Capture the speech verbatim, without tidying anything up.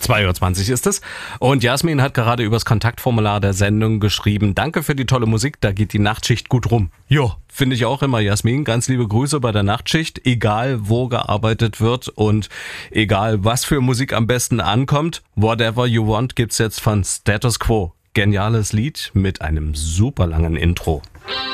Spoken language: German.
zwei Uhr zwanzig ist es. Und Jasmin hat gerade übers Kontaktformular der Sendung geschrieben, danke für die tolle Musik, da geht die Nachtschicht gut rum. Jo, finde ich auch immer, Jasmin. Ganz liebe Grüße bei der Nachtschicht, egal wo gearbeitet wird und egal was für Musik am besten ankommt. Whatever You Want gibt's jetzt von Status Quo. Geniales Lied mit einem super langen Intro.